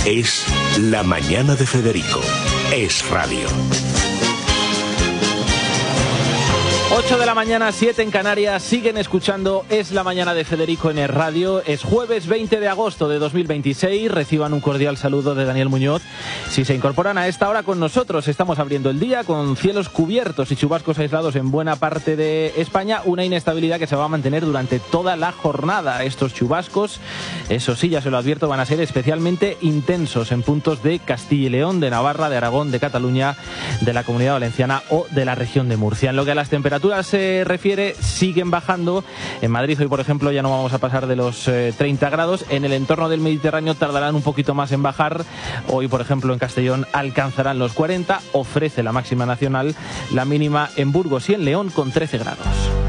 Es La Mañana de Federico. Es radio. 8 de la mañana, 7 en Canarias, siguen escuchando Es la Mañana de Federico en el radio. Es jueves 20 de agosto de 2026, reciban un cordial saludo de Daniel Muñoz. Si se incorporan a esta hora con nosotros, estamos abriendo el día con cielos cubiertos y chubascos aislados en buena parte de España, una inestabilidad que se va a mantener durante toda la jornada. Estos chubascos, eso sí, ya se lo advierto, van a ser especialmente intensos en puntos de Castilla y León, de Navarra, de Aragón, de Cataluña, de la Comunidad Valenciana o de la región de Murcia. En lo que a las temperaturas se refiere, siguen bajando. En Madrid hoy, por ejemplo, ya no vamos a pasar de los 30 grados. En el entorno del Mediterráneo tardarán un poquito más en bajar. Hoy, por ejemplo, en Castellón alcanzarán los 40. Ofrece la máxima nacional, la mínima en Burgos y en León con 13 grados.